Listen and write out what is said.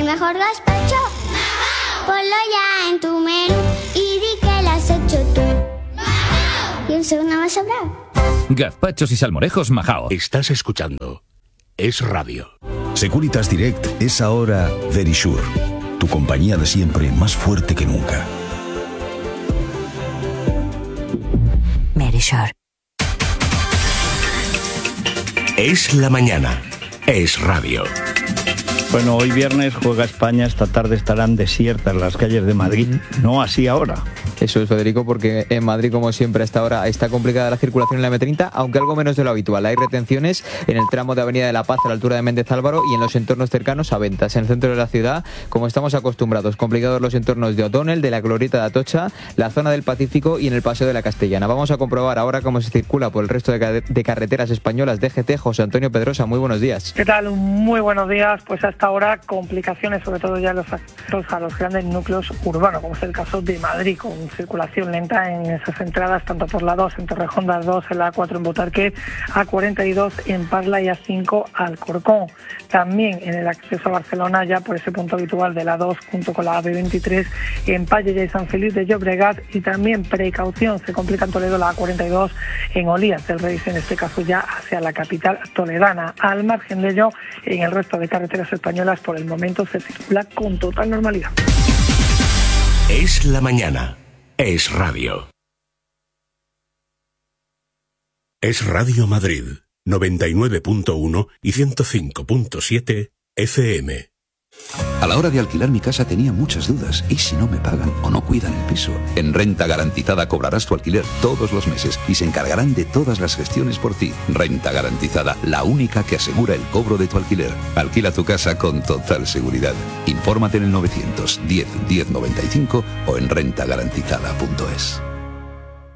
mejor gazpacho? Ponlo ya en tu menú y di que lo has hecho tú. Y un segundo más sobrado. Gazpachos y salmorejos Majao. Estás escuchando Es Radio. Securitas Direct es ahora Verisure, tu compañía de siempre más fuerte que nunca. Verisure. Es la mañana. Es Radio. Bueno, hoy viernes juega España, esta tarde estarán desiertas las calles de Madrid, no así ahora. Eso es, Federico, porque en Madrid, como siempre, hasta ahora está complicada la circulación en la M30, aunque algo menos de lo habitual. Hay retenciones en el tramo de Avenida de la Paz a la altura de Méndez Álvaro y en los entornos cercanos a Ventas. En el centro de la ciudad, como estamos acostumbrados, complicados los entornos de O'Donnell, de la Glorieta de Atocha, la zona del Pacífico y en el Paseo de la Castellana. Vamos a comprobar ahora cómo se circula por el resto de carreteras españolas. DGT, José Antonio Pedrosa, muy buenos días. ¿Qué tal? Muy buenos días. Pues hasta ahora complicaciones, sobre todo ya en los accesos a los grandes núcleos urbanos, como es el caso de Madrid, con circulación lenta en esas entradas, tanto por la 2 en Torrejón de Ardoz, en la A4 en Botarque, A42 en Parla y A5 Alcorcón. También en el acceso a Barcelona, ya por ese punto habitual de la 2 junto con la AB23 en Pallella y San Feliu de Llobregat, y también precaución, se complica en Toledo la A42 en Olías del Rey, en este caso ya hacia la capital toledana. Al margen de ello, en el resto de carreteras españolas por el momento se circula con total normalidad. Es la mañana. Es Radio. Es Radio Madrid, 99.1 y 105.7 FM. A la hora de alquilar mi casa tenía muchas dudas. ¿Y si no me pagan o no cuidan el piso? En Renta Garantizada cobrarás tu alquiler todos los meses y se encargarán de todas las gestiones por ti. Renta Garantizada, la única que asegura el cobro de tu alquiler. Alquila tu casa con total seguridad. Infórmate en el 910 1095 o en rentagarantizada.es.